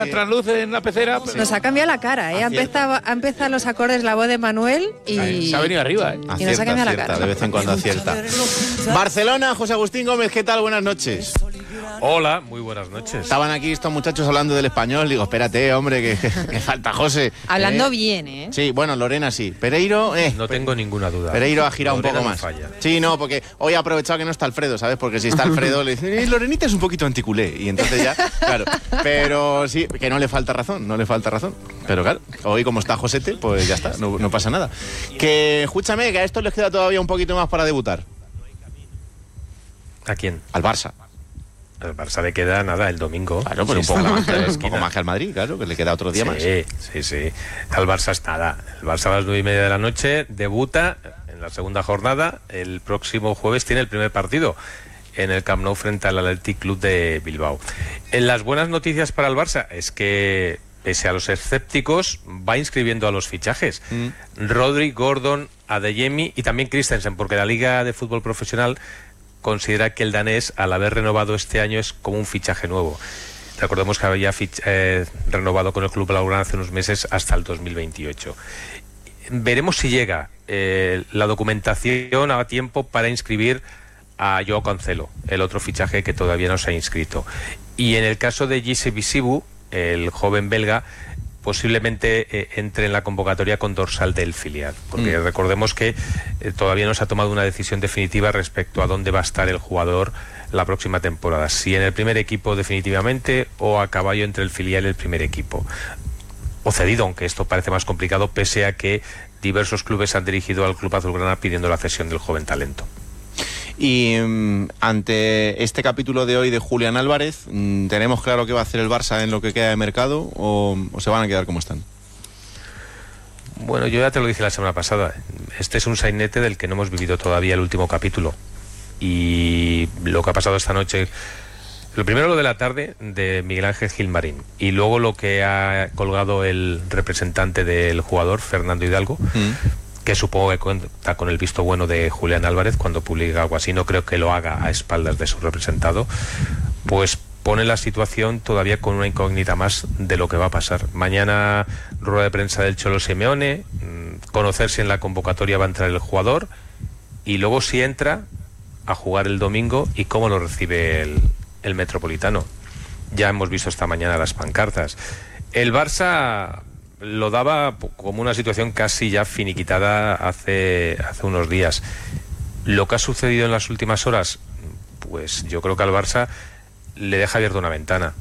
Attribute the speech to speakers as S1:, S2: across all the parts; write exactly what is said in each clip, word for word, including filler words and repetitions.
S1: Trasluz en la pecera.
S2: Pero... Nos ha cambiado la cara, ¿eh? Ha empezado, ha empezado los acordes la voz de Manuel y...
S1: Se ha venido arriba, ¿eh?
S2: Y
S3: acierta,
S2: nos ha cambiado
S3: acierta,
S2: la cara.
S3: De vez en cuando acierta. Barcelona, José Agustín Gómez, ¿qué tal? Buenas noches.
S4: Hola, muy buenas noches.
S3: Estaban aquí estos muchachos hablando del español. Digo, espérate, hombre, que, que falta José.
S2: Hablando
S3: eh,
S2: bien, ¿eh?
S3: Sí, bueno, Lorena sí. Pereiro, eh.
S4: No tengo ninguna duda.
S3: Pereiro ha girado
S4: Lorena
S3: un poco
S4: no
S3: más.
S4: falla.
S3: Sí, no, porque hoy ha aprovechado que no está Alfredo, ¿sabes? Porque si está Alfredo le dicen, eh, Lorenita es un poquito anticulé. Y entonces ya, claro. Pero sí, que no le falta razón, no le falta razón. Pero claro, hoy como está Josete, pues ya está, no, no pasa nada. Que, escúchame, que a esto les queda todavía un poquito más para debutar.
S4: ¿A quién?
S3: Al Barça.
S4: Al Barça le queda nada el domingo.
S3: Claro, pero
S4: Sí,
S3: un, poco
S4: está
S3: más,
S4: en la
S3: un
S4: esquina.
S3: poco más que al Madrid, claro, que le queda otro día
S4: sí,
S3: más.
S4: Sí, sí, al Barça es nada. El Barça a las nueve y media de la noche debuta en la segunda jornada. El próximo jueves tiene el primer partido en el Camp Nou frente al Athletic Club de Bilbao. En las buenas noticias para el Barça es que, pese a los escépticos, va inscribiendo a los fichajes. Mm. Rodri, Gordon, Adeyemi y también Christensen, porque la Liga de Fútbol Profesional considera que el danés, al haber renovado este año, es como un fichaje nuevo. Recordemos que había fich- eh, renovado con el club blaugrana hace unos meses hasta el dos mil veintiocho. Veremos si llega eh, la documentación a tiempo para inscribir a Joao Cancelo, el otro fichaje que todavía no se ha inscrito. Y en el caso de Gise Bisibu, el joven belga, posiblemente eh, entre en la convocatoria con dorsal del filial, porque mm. recordemos que eh, todavía no se ha tomado una decisión definitiva respecto a dónde va a estar el jugador la próxima temporada, si en el primer equipo definitivamente o a caballo entre el filial y el primer equipo, o cedido, aunque esto parece más complicado, pese a que diversos clubes han dirigido al club azulgrana pidiendo la cesión del joven talento.
S3: Y um, ante este capítulo de hoy de Julián Álvarez, um, ¿tenemos claro qué va a hacer el Barça en lo que queda de mercado o, o se van a quedar como están?
S4: Bueno, yo ya te lo dije la semana pasada. Este es un sainete del que no hemos vivido todavía el último capítulo. Y lo que ha pasado esta noche... Lo primero, lo de la tarde de Miguel Ángel Gilmarín, y luego lo que ha colgado el representante del jugador, Fernando Hidalgo, mm. que supongo que cuenta con el visto bueno de Julián Álvarez cuando publica algo así, no creo que lo haga a espaldas de su representado, pues pone la situación todavía con una incógnita más de lo que va a pasar. Mañana, rueda de prensa del Cholo Simeone, conocer si en la convocatoria va a entrar el jugador, y luego si entra, a jugar el domingo, y cómo lo recibe el... el Metropolitano. Ya hemos visto esta mañana las pancartas. El Barça lo daba como una situación casi ya finiquitada hace, hace unos días. Lo que ha sucedido en las últimas horas, pues yo creo que al Barça le deja abierta una ventana.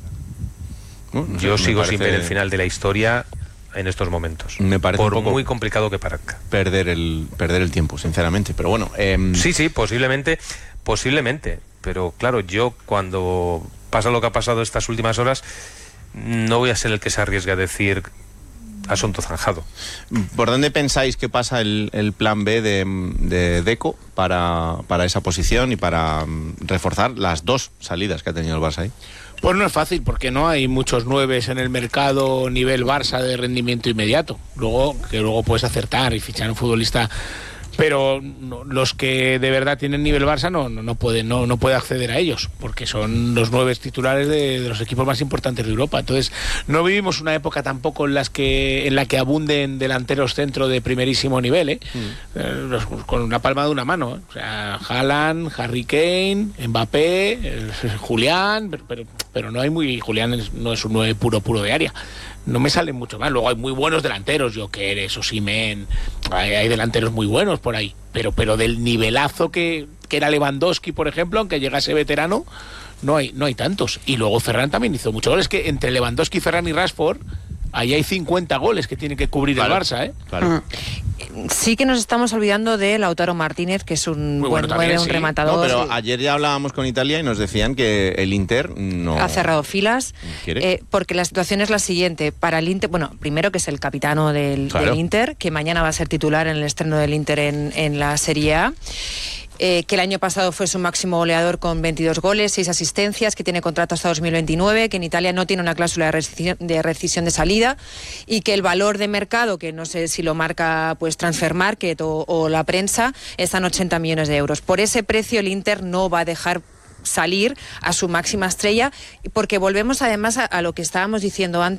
S4: Uh, no sé, yo sigo sin ver el final de la historia en estos momentos.
S3: Me parece
S4: por
S3: un poco
S4: muy complicado que parezca.
S3: Perder el, perder el tiempo, sinceramente. Pero bueno... Eh...
S4: Sí, sí, posiblemente, posiblemente. Pero claro, yo cuando pasa lo que ha pasado estas últimas horas, no voy a ser el que se arriesgue a decir asunto zanjado.
S3: ¿Por dónde pensáis que pasa el, el plan B de, de Deco para, para esa posición y para um, reforzar las dos salidas que ha tenido el Barça ahí?
S1: Pues no es fácil, porque no hay muchos nueves en el mercado nivel Barça de rendimiento inmediato. Luego, que luego puedes acertar y fichar un futbolista, pero no, los que de verdad tienen nivel Barça no, no, no pueden no, no puede acceder a ellos, porque son los nueve titulares de, de los equipos más importantes de Europa. Entonces no vivimos una época tampoco en las que en la que abunden delanteros centro de primerísimo nivel, ¿eh? Mm. Eh, los, con una palma de una mano, ¿eh? O sea, Haaland, Harry Kane, Mbappé, eh, Julián, pero, pero, pero no hay muy Julián es, no es un nueve puro puro de área. No me salen mucho más. Luego hay muy buenos delanteros, Jokeres, Osimhen, hay, hay delanteros muy buenos por ahí, pero pero del nivelazo que, que era Lewandowski, por ejemplo, aunque llegase veterano, no hay no hay tantos. Y luego Ferran también hizo muchos goles, que entre Lewandowski, Ferran y Rashford ahí hay cincuenta goles que tiene que cubrir claro, el Barça, ¿eh?
S3: Claro.
S2: Sí que nos estamos olvidando de Lautaro Martínez, que es un
S1: muy
S2: buen
S1: bueno
S2: nueve,
S1: también,
S2: un
S1: sí.
S2: rematador.
S3: No, pero ayer ya hablábamos con Italia y nos decían que el Inter no...
S2: ha cerrado filas, eh, porque la situación es la siguiente. Para el Inter, bueno, primero que es el capitano del, claro. del Inter, que mañana va a ser titular en el estreno del Inter en, en la Serie A. Eh, que el año pasado fue su máximo goleador con veintidós goles, seis asistencias, que tiene contrato hasta dos mil veintinueve, que en Italia no tiene una cláusula de rescisión, de rescisión de salida, y que el valor de mercado, que no sé si lo marca pues Transfermarkt o, o la prensa, están ochenta millones de euros. Por ese precio el Inter no va a dejar salir a su máxima estrella, porque volvemos además a, a lo que estábamos diciendo antes.